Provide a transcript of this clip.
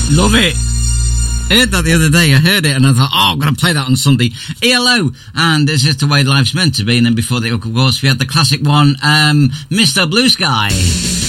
Love it. I heard that the other day. I heard it and I thought, I'm going to play that on Sunday. ELO, and this is the way life's meant to be. And then before that, of course, we had the classic one, Mr. Blue Sky.